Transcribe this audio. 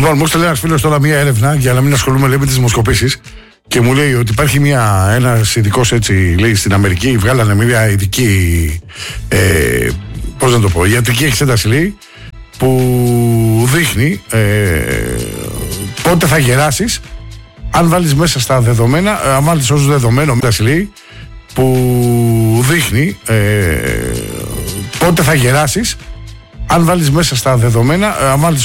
Λοιπόν, μου έστειλε ένα φίλο τώρα μια έρευνα για να μην ασχολούμαι με τις δημοσκοπήσεις και μου λέει ότι υπάρχει ένας ειδικός έτσι, λέει στην Αμερική, βγάλανε μια ειδική, πώς να το πω, ιατρική εξέταση λέει, που δείχνει πότε θα γεράσεις αν βάλεις μέσα στα δεδομένα, αν βάλεις ως δεδομένο λέει, που δείχνει πότε θα γεράσεις αν βάλεις μέσα στα δεδομένα, αν βάλεις